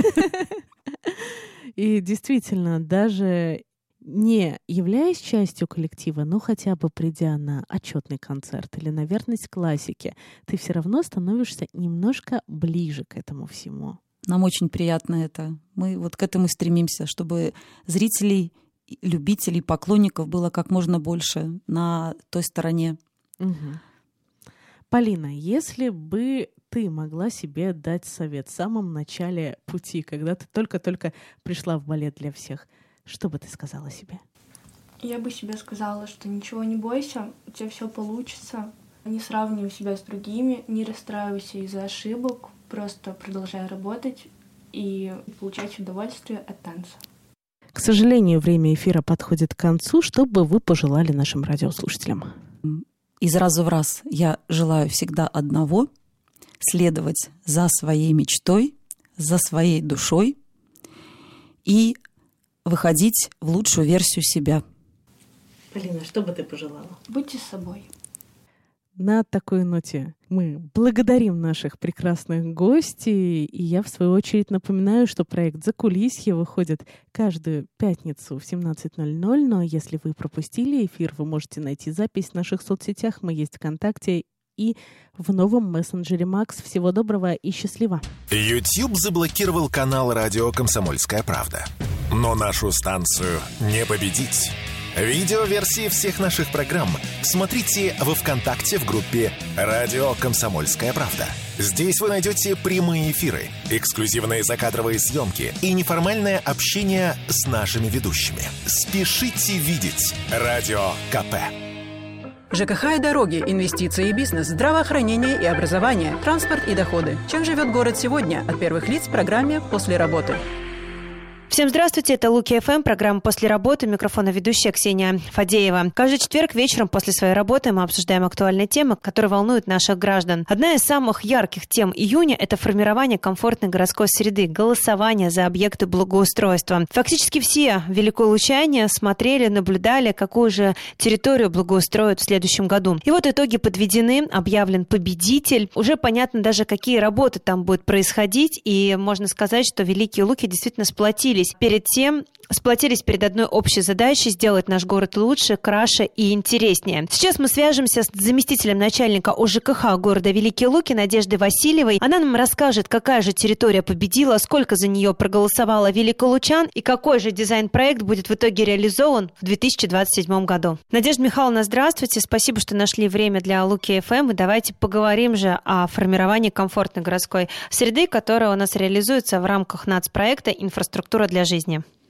И действительно, даже не являясь частью коллектива, но хотя бы придя на отчетный концерт или на верность классике, ты все равно становишься немножко ближе к этому всему. Нам очень приятно это. Мы вот к этому стремимся, чтобы зрителей, любителей, поклонников было как можно больше на той стороне. Угу. Полина, если бы ты могла себе дать совет в самом начале пути, когда ты только-только пришла в балет для всех, что бы ты сказала себе? Я бы себе сказала, что ничего не бойся, у тебя все получится. Не сравнивай себя с другими, не расстраивайся из-за ошибок, просто продолжай работать и получать удовольствие от танца. К сожалению, время эфира подходит к концу. Что бы вы пожелали нашим радиослушателям? Из раза в раз я желаю всегда одного — следовать за своей мечтой, за своей душой и выходить в лучшую версию себя. Полина, что бы ты пожелала? Будьте собой. На такой ноте мы благодарим наших прекрасных гостей. И я, в свою очередь, напоминаю, что проект «Закулисье» выходит каждую пятницу в семнадцать ноль ноль. Но если вы пропустили эфир, вы можете найти запись в наших соцсетях. Мы есть ВКонтакте и в новом мессенджере Макс. Всего доброго и счастливо. YouTube заблокировал канал «Радио Комсомольская правда». Но нашу станцию не победить. Видеоверсии всех наших программ смотрите во ВКонтакте в группе «Радио Комсомольская правда». Здесь вы найдете прямые эфиры, эксклюзивные закадровые съемки и неформальное общение с нашими ведущими. Спешите видеть «Радио КП». ЖКХ и дороги, инвестиции и бизнес, здравоохранение и образование, транспорт и доходы. Чем живет город сегодня? От первых лиц в программе «После работы». Всем здравствуйте, это Луки ФМ, программа «После работы», микрофона ведущая Ксения Фадеева. Каждый четверг вечером после своей работы мы обсуждаем актуальные темы, которые волнуют наших граждан. Одна из самых ярких тем июня – это формирование комфортной городской среды, голосование за объекты благоустройства. Фактически все великолучане смотрели, наблюдали, какую же территорию благоустроят в следующем году. И вот итоги подведены, объявлен победитель. Уже понятно даже, какие работы там будут происходить, и можно сказать, что Великие Луки действительно сплотились. Перед тем сплотились перед одной общей задачей сделать наш город лучше, краше и интереснее. Сейчас мы свяжемся с заместителем начальника ОЖКХ города Великие Луки Надеждой Васильевой. Она нам расскажет, какая же территория победила, сколько за нее проголосовало великолучан и какой же дизайн-проект будет в итоге реализован в две тысячи двадцать седьмом году. Надежда Михайловна, здравствуйте. Спасибо, что нашли время для Луки ФМ. И давайте поговорим же о формировании комфортной городской среды, которая у нас реализуется в рамках нацпроекта «Инфраструктура для жизни».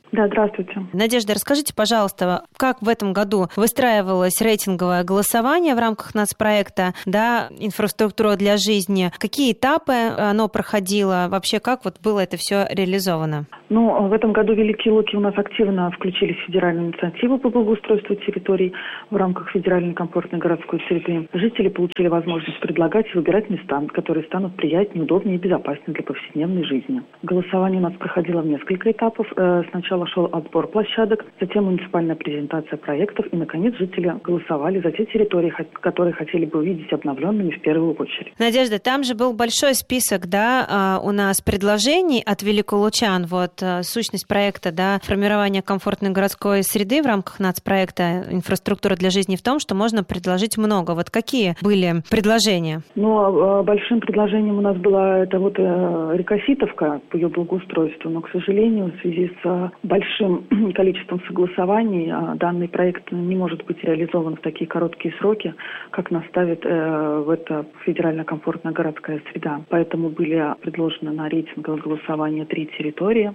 Да, здравствуйте. Надежда, расскажите, пожалуйста, как в этом году выстраивалось рейтинговое голосование в рамках нацпроекта, да, инфраструктура для жизни? Какие этапы оно проходило? Вообще, как вот было это все реализовано? Ну, в этом году Великие Луки у нас активно включились в федеральную инициативу по благоустройству территорий в рамках федеральной комфортной городской среды. Жители получили возможность предлагать и выбирать места, которые станут приятнее, удобнее и безопаснее для повседневной жизни. Голосование у нас проходило в несколько этапов. Сначала шел отбор площадок, затем муниципальная презентация проектов и, наконец, жители голосовали за те территории, которые хотели бы увидеть обновленными в первую очередь. Надежда, там же был большой список, да, у нас предложений от великолучан, вот, сущность проекта, да, формирование комфортной городской среды в рамках нацпроекта «Инфраструктура для жизни» в том, что можно предложить много. Вот какие были предложения? Ну, большим предложением у нас была это вот река Ситовка по ее благоустройству, но, к сожалению, в связи с большим количеством согласований данный проект не может быть реализован в такие короткие сроки, как нас ставит э, в это федеральная комфортная городская среда. Поэтому были предложены на рейтинговое голосование три территории.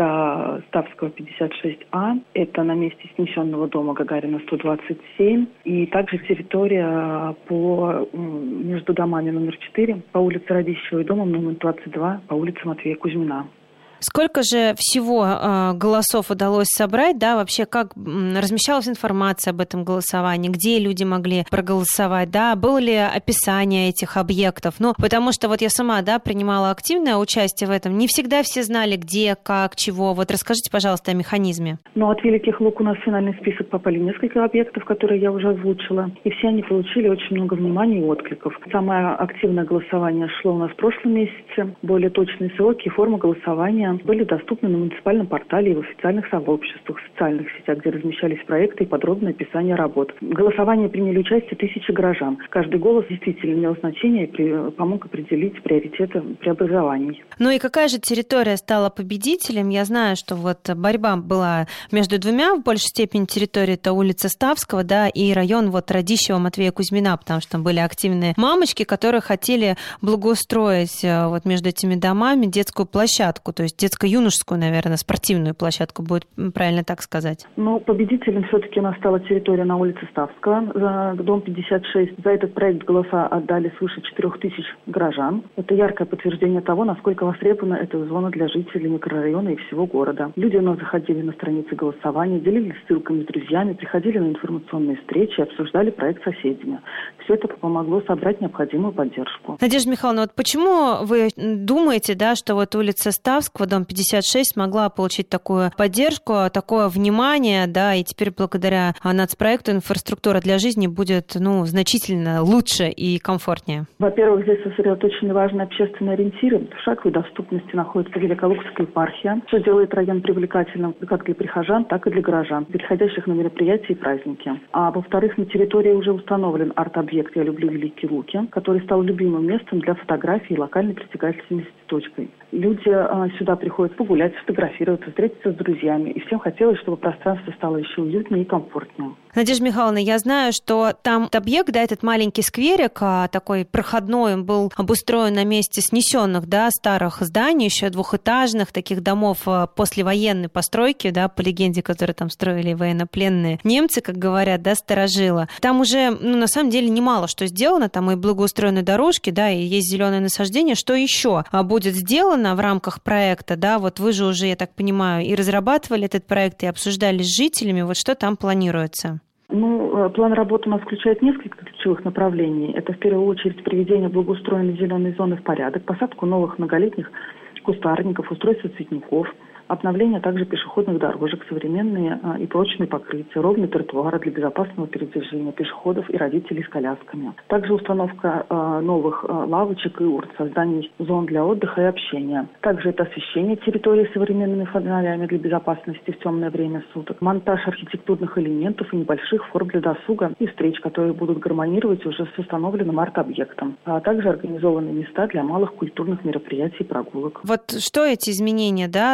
Это Ставского пятьдесят шесть А, это на месте снесенного дома Гагарина сто двадцать семь, и также территория по между домами номер четыре по улице Радищева и домом номер двадцать два по улице Матвея Кузьмина. Сколько же всего э, голосов удалось собрать, да, вообще как размещалась информация об этом голосовании, где люди могли проголосовать, да, было ли описание этих объектов, ну, потому что вот я сама, да, принимала активное участие в этом, не всегда все знали, где, как, чего, вот расскажите, пожалуйста, о механизме. Ну, от Великих Лук у нас в финальный список попали несколько объектов, которые я уже озвучила, и все они получили очень много внимания и откликов. Самое активное голосование шло у нас в прошлом месяце, более точные сроки и форма голосования были доступны на муниципальном портале и в официальных сообществах, в социальных сетях, где размещались проекты и подробное описание работ. В голосовании приняли участие тысячи горожан. Каждый голос действительно имел значение и помог определить приоритеты преобразований. Ну и какая же территория стала победителем? Я знаю, что вот борьба была между двумя в большей степени территорий. Это улица Ставского, да, и район вот Радищева, Матвея Кузьмина, потому что там были активные мамочки, которые хотели благоустроить вот между этими домами детскую площадку, то есть детско-юношескую, наверное, спортивную площадку, будет правильно так сказать. Ну, победителем все-таки у нас стала территория на улице Ставского, дом пятьдесят шесть. За этот проект голоса отдали свыше четырех тысяч горожан. Это яркое подтверждение того, насколько востребована эта зона для жителей микрорайона и всего города. Люди у нас заходили на страницы голосования, делились ссылками с друзьями, приходили на информационные встречи и обсуждали проект с соседями. Все это помогло собрать необходимую поддержку. Надежда Михайловна, вот почему вы думаете, да, что вот улица Ставского, дом пятьдесят шесть, смогла получить такую поддержку, такое внимание, да, и теперь благодаря нацпроекту «Инфраструктура для жизни» будет, ну, значительно лучше и комфортнее? Во-первых, здесь сосредоточены важные общественные ориентиры. В шаговой доступности находится Великолукская епархия, что делает район привлекательным как для прихожан, так и для горожан, переходящих на мероприятия и праздники. А во-вторых, на территории уже установлен арт-объект «Я люблю Великие Луки», который стал любимым местом для фотографий и локальной притягательности точкой. Люди а, сюда приходят погулять, сфотографироваться, встретиться с друзьями. И всем хотелось, чтобы пространство стало еще уютнее и комфортнее. Надежда Михайловна, я знаю, что там объект, да, этот маленький скверик, такой проходной, он был обустроен на месте снесенных, да, старых зданий, еще двухэтажных таких домов послевоенной постройки, да, по легенде, которые там строили военнопленные немцы, как говорят, да, старожилы. Там уже, ну, на самом деле, немало что сделано, там и благоустроены дорожки, да, и есть зеленое насаждение. Что еще будет сделано в рамках проекта, да, вот вы же уже, я так понимаю, и разрабатывали этот проект, и обсуждали с жителями, вот что там планируется? Ну, план работы у нас включает несколько ключевых направлений. Это в первую очередь приведение благоустроенной зеленой зоны в порядок, посадку новых многолетних кустарников, устройство цветников, обновление также пешеходных дорожек, современные а, и прочные покрытия, ровные тротуары для безопасного передвижения пешеходов и родителей с колясками. Также установка а, новых а, лавочек и урн, создание зон для отдыха и общения. Также это освещение территории современными фонарями для безопасности в темное время суток, монтаж архитектурных элементов и небольших форм для досуга и встреч, которые будут гармонировать уже с установленным арт-объектом, а также организованы места для малых культурных мероприятий и прогулок. Вот что эти изменения, да, да,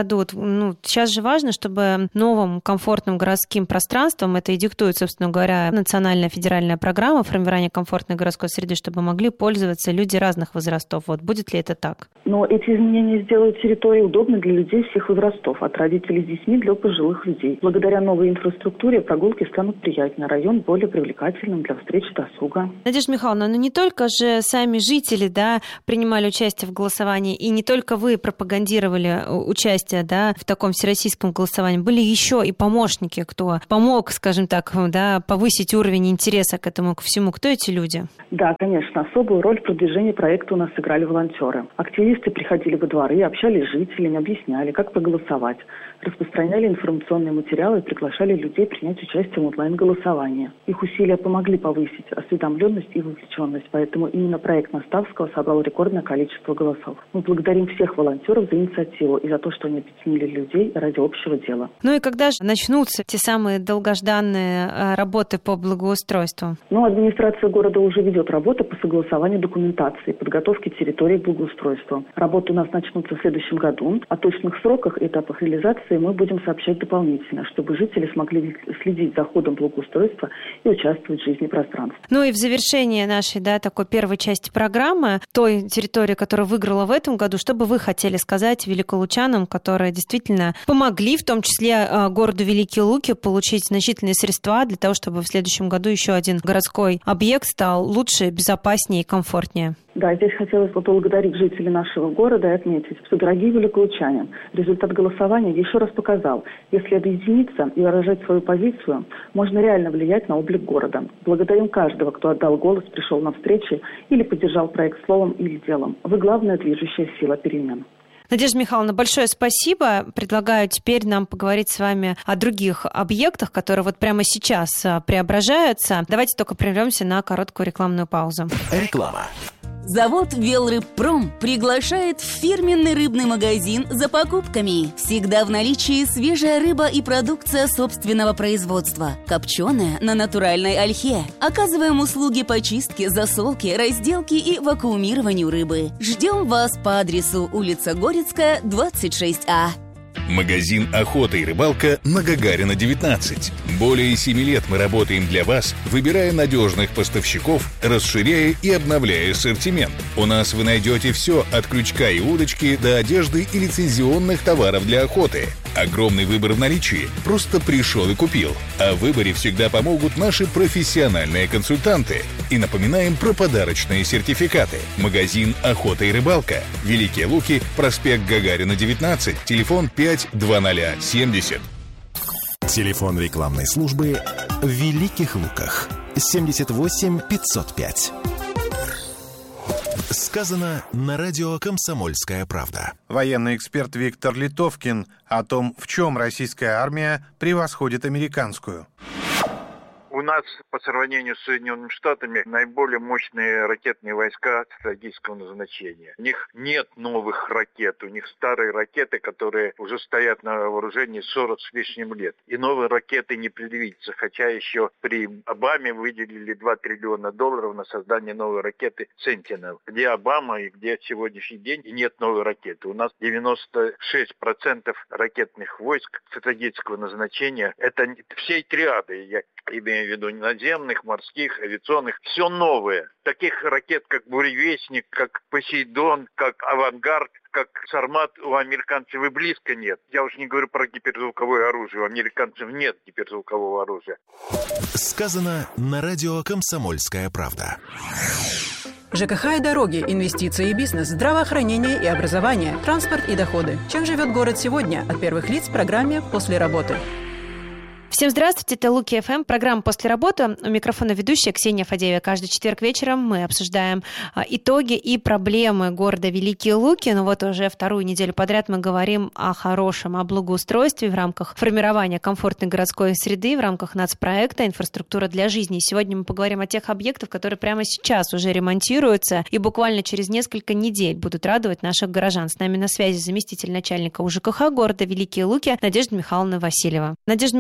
году, ну, сейчас же важно, чтобы новым комфортным городским пространством, это и диктует, собственно говоря, национальная федеральная программа формирования комфортной городской среды, чтобы могли пользоваться люди разных возрастов. Вот будет ли это так? Но эти изменения сделают территории удобной для людей всех возрастов, от родителей с детьми до пожилых людей. Благодаря новой инфраструктуре прогулки станут приятнее, район более привлекательным для встречи досуга. Надежда Михайловна, ну не только же сами жители, да, принимали участие в голосовании, и не только вы пропагандировали участие, да, в таком всероссийском голосовании, были еще и помощники, кто помог, скажем так, да, повысить уровень интереса к этому, ко всему. Кто эти люди? Да, конечно, особую роль в продвижении проекта у нас сыграли волонтеры. Активисты приходили во дворы, общались с жителями, объясняли, как проголосовать, распространяли информационные материалы и приглашали людей принять участие в онлайн-голосовании. Их усилия помогли повысить осведомленность и вовлеченность, поэтому именно проект Наставского собрал рекордное количество голосов. Мы благодарим всех волонтеров за инициативу и за то, что они объединили людей ради общего дела. Ну и когда же начнутся те самые долгожданные работы по благоустройству? Ну, администрация города уже ведет работу по согласованию документации, подготовке территории к благоустройству. Работы у нас начнутся в следующем году. О точных сроках и этапах реализации мы будем сообщать дополнительно, чтобы жители смогли следить за ходом благоустройства и участвовать в жизни пространства. Ну и в завершение нашей, да, такой первой части программы, той территории, которая выиграла в этом году, что бы вы хотели сказать великолучанам, которые действительно помогли, в том числе городу Великие Луки, получить значительные средства для того, чтобы в следующем году еще один городской объект стал лучше, безопаснее и комфортнее? Да, здесь хотелось бы поблагодарить жителей нашего города и отметить, что, дорогие великолучане, результат голосования еще раз показал, если объединиться и выражать свою позицию, можно реально влиять на облик города. Благодарим каждого, кто отдал голос, пришел на встречи или поддержал проект словом или делом. Вы главная движущая сила перемен. Надежда Михайловна, большое спасибо. Предлагаю теперь нам поговорить с вами о других объектах, которые вот прямо сейчас преображаются. Давайте только прервемся на короткую рекламную паузу. Реклама. Завод «Велрыбпром» приглашает в фирменный рыбный магазин за покупками. Всегда в наличии свежая рыба и продукция собственного производства. Копченая на натуральной ольхе. Оказываем услуги по чистке, засолке, разделке и вакуумированию рыбы. Ждем вас по адресу улица Горецкая, двадцать шесть А. Магазин «Охота и рыбалка» на Гагарина, девятнадцать. Более семи лет мы работаем для вас, выбирая надежных поставщиков, расширяя и обновляя ассортимент. У нас вы найдете все от крючка и удочки до одежды и лицензионных товаров для охоты. Огромный выбор в наличии. Просто пришел и купил. О выборе всегда помогут наши профессиональные консультанты. И напоминаем про подарочные сертификаты. Магазин «Охота и рыбалка». Великие Луки, проспект Гагарина, девятнадцать, телефон пять два ноль семьдесят. Телефон рекламной службы в Великих Луках. семьдесят восемь пятьсот пять. Сказано на радио «Комсомольская правда». Военный эксперт Виктор Литовкин о том, в чем российская армия превосходит американскую. У нас по сравнению с Соединенными Штатами наиболее мощные ракетные войска стратегического назначения. У них нет новых ракет, у них старые ракеты, которые уже стоят на вооружении сорок с лишним лет. И новые ракеты не предвидится, хотя еще при Обаме выделили два триллиона долларов на создание новой ракеты «Сентинел». Где Обама и где сегодняшний день, и нет новой ракеты. У нас девяносто шесть процентов ракетных войск стратегического назначения. Это всей триады, я имею в виду наземных, морских, авиационных, все новое. Таких ракет, как «Буревестник», как «Посейдон», как «Авангард», как «Сармат» у американцев и близко нет. Я уж не говорю про гиперзвуковое оружие. У американцев нет гиперзвукового оружия. Сказано на радио «Комсомольская правда». ЖКХ и дороги, инвестиции и бизнес, здравоохранение и образование, транспорт и доходы. Чем живет город сегодня? От первых лиц в программе «После работы». Всем здравствуйте, это Луки эф эм, программа «После работы». У микрофона ведущая Ксения Фадеева. Каждый четверг вечером мы обсуждаем итоги и проблемы города Великие Луки. Но вот уже вторую неделю подряд мы говорим о хорошем, о благоустройстве в рамках формирования комфортной городской среды, в рамках нацпроекта «Инфраструктура для жизни». И сегодня мы поговорим о тех объектах, которые прямо сейчас уже ремонтируются и буквально через несколько недель будут радовать наших горожан. С нами на связи заместитель начальника УЖКХ города Великие Луки Надежда Михайловна Васильева. Надежда Михайловна, давайте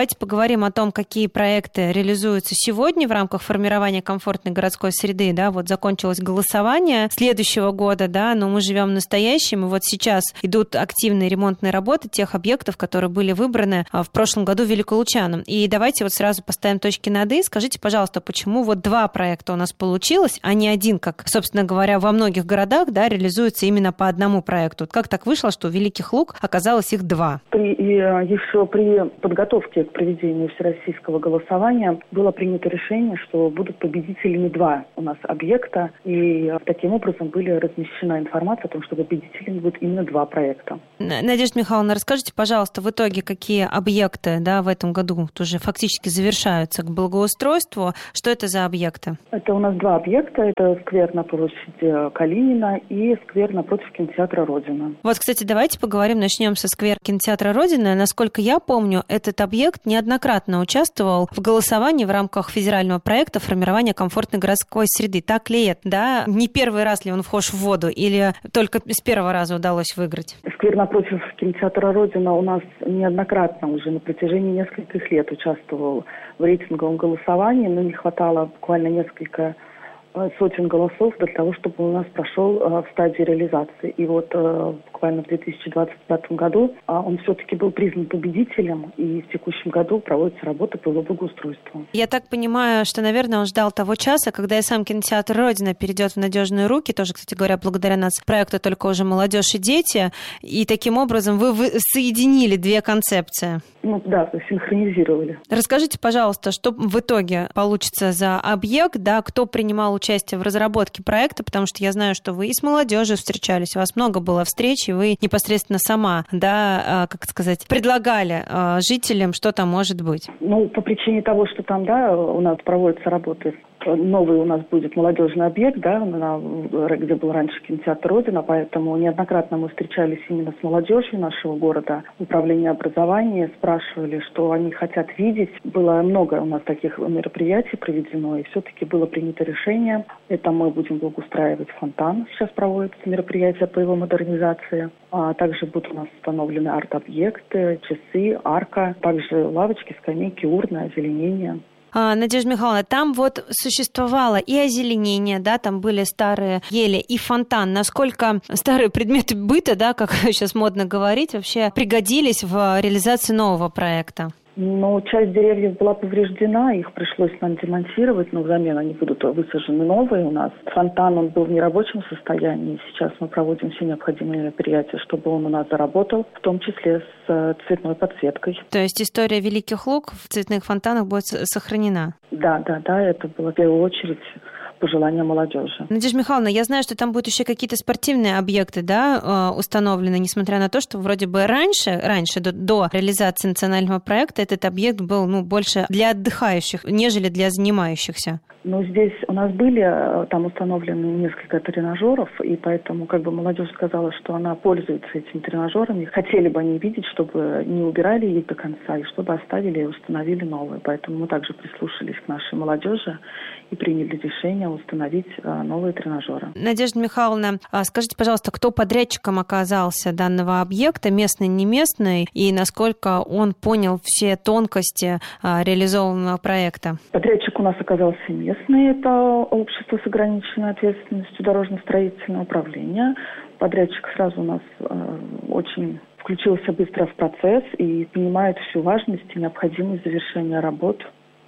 давайте поговорим о том, какие проекты реализуются сегодня в рамках формирования комфортной городской среды. Да, вот закончилось голосование следующего года, да, но мы живем настоящим, и вот сейчас идут активные ремонтные работы тех объектов, которые были выбраны в прошлом году великолучанам. И давайте вот сразу поставим точки над «и». Скажите, пожалуйста, почему вот два проекта у нас получилось, а не один, как, собственно говоря, во многих городах, да, реализуется именно по одному проекту? Как так вышло, что у Великих Луг оказалось их два? При, и, еще при подготовке к проведению всероссийского голосования было принято решение, что будут победителями два у нас объекта, и таким образом были размещена информация о том, что победителями будут именно два проекта. Надежда Михайловна, расскажите, пожалуйста, в итоге, какие объекты, да, в этом году уже фактически завершаются к благоустройству? Что это за объекты? Это у нас два объекта. Это сквер на площади Калинина и сквер напротив кинотеатра «Родина». Вот, кстати, давайте поговорим, начнем со сквера кинотеатра «Родина». Насколько я помню, этот объект неоднократно участвовал в голосовании в рамках федерального проекта формирования комфортной городской среды. Так ли это? Да? Не первый раз ли он вхож в воду или только с первого раза удалось выиграть? Сквер напротив кинотеатра «Родина» у нас неоднократно уже на протяжении нескольких лет участвовал в рейтинговом голосовании, но не хватало буквально несколько сотен голосов для того, чтобы у нас прошел в стадии реализации. И вот буквально в две тысячи двадцать пятом году он все-таки был признан победителем, и в текущем году проводится работа по его благоустройству. Я так понимаю, что, наверное, он ждал того часа, когда и сам кинотеатр «Родина» перейдет в надежные руки, тоже, кстати говоря, благодаря нацпроекту «Только уже молодежь и дети», и таким образом вы, вы соединили две концепции. Ну да, синхронизировали. Расскажите, пожалуйста, что в итоге получится за объект, да, кто принимал участие в разработке проекта, потому что я знаю, что вы и с молодежью встречались, у вас много было встреч, и вы непосредственно сама, да, как сказать, предлагали жителям, что там может быть. Ну, по причине того, что там, да, у нас проводятся работы, новый у нас будет молодежный объект, да, на, где был раньше кинотеатр «Родина», поэтому неоднократно мы встречались именно с молодежью нашего города, управление образования, спрашивали, что они хотят видеть. Было много у нас таких мероприятий проведено, и все-таки было принято решение. Это мы будем благоустраивать фонтан. Сейчас проводится мероприятие по его модернизации. А также будут у нас установлены арт-объекты, часы, арка, также лавочки, скамейки, урны, озеленение. Надежда Михайловна, там вот существовало и озеленение, да, там были старые ели, и фонтан. Насколько старые предметы быта, да, как сейчас модно говорить, вообще пригодились в реализации нового проекта? Но часть деревьев была повреждена, их пришлось нам демонтировать, но взамен они будут высажены новые у нас. Фонтан, он был в нерабочем состоянии, сейчас мы проводим все необходимые мероприятия, чтобы он у нас заработал, в том числе с цветной подсветкой. То есть история Великих Луг в цветных фонтанах будет сохранена? Да, да, да, это было в первую очередь пожелания молодежи. Надежда Михайловна, я знаю, что там будут еще какие-то спортивные объекты, да, установлены, несмотря на то, что вроде бы раньше, раньше до, до реализации национального проекта этот объект был, ну, больше для отдыхающих, нежели для занимающихся. Ну, здесь у нас были там установлены несколько тренажеров, и поэтому как бы молодежь сказала, что она пользуется этими тренажерами. Хотели бы они видеть, чтобы не убирали их до конца, и чтобы оставили и установили новые. Поэтому мы также прислушались к нашей молодежи и приняли решение установить новые тренажеры. Надежда Михайловна, скажите, пожалуйста, кто подрядчиком оказался данного объекта, местный, не местный, и насколько он понял все тонкости реализованного проекта? Подрядчик у нас оказался местный. Это общество с ограниченной ответственностью дорожно-строительного управления. Подрядчик сразу у нас э, очень включился быстро в процесс и понимает всю важность и необходимость завершения работ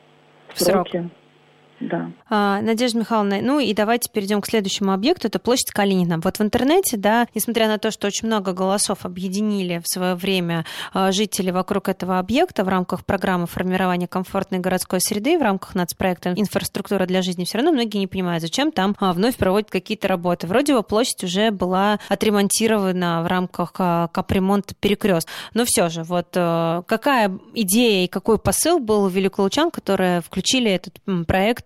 в сроки. Да. А, Надежда Михайловна, ну и давайте перейдем к следующему объекту, это площадь Калинина. Вот в интернете, да, несмотря на то, что очень много голосов объединили в свое время жители вокруг этого объекта в рамках программы формирования комфортной городской среды, в рамках нацпроекта «Инфраструктура для жизни», все равно многие не понимают, зачем там вновь проводят какие-то работы. Вроде бы площадь уже была отремонтирована в рамках капремонта перекрест. Но все же, вот какая идея и какой посыл был у великолучан, которые включили этот проект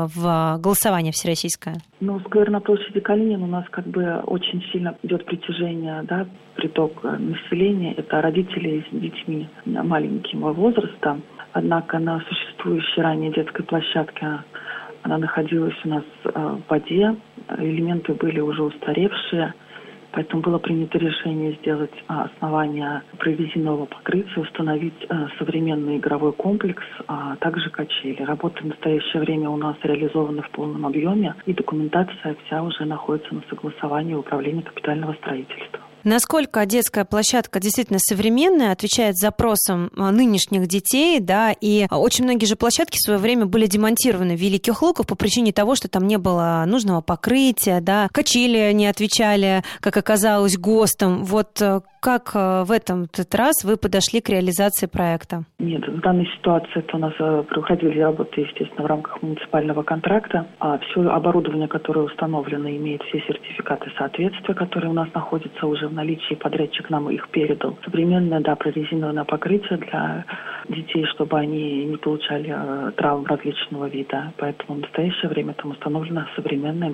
в голосование всероссийское? Ну, сквер на площади Калинина у нас как бы очень сильно идет притяжение, да, приток населения. Это родители с детьми маленького возраста. Однако на существующей ранее детской площадке она находилась у нас в воде. Элементы были уже устаревшие. Поэтому было принято решение сделать а, основание прорезинового покрытия, установить а, современный игровой комплекс, а также качели. Работы в настоящее время у нас реализованы в полном объеме, и документация вся уже находится на согласовании Управления капитального строительства. Насколько детская площадка действительно современная, отвечает запросам нынешних детей, да, и очень многие же площадки в свое время были демонтированы в Великих Луках по причине того, что там не было нужного покрытия, да, качели не отвечали, как оказалось, ГОСТам. Вот как в этом этот раз вы подошли к реализации проекта? Нет, в данной ситуации это у нас проходили работы, естественно, в рамках муниципального контракта. А все оборудование, которое установлено, имеет все сертификаты соответствия, которые у нас находятся уже в наличии. Подрядчик нам их передал. Современное, да, прорезинованное покрытие для детей, чтобы они не получали э, травм различного вида. Поэтому в настоящее время там установлено современное